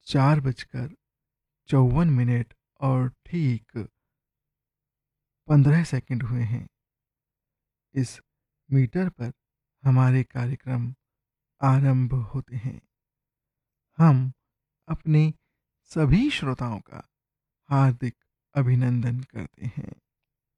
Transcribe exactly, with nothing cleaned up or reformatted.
चार बजकर चौवन मिनट और ठीक पंद्रह सेकंड हुए हैं। इस मीटर पर हमारे कार्यक्रम आरंभ होते हैं। हम अपने सभी श्रोताओं का हार्दिक अभिनंदन करते हैं।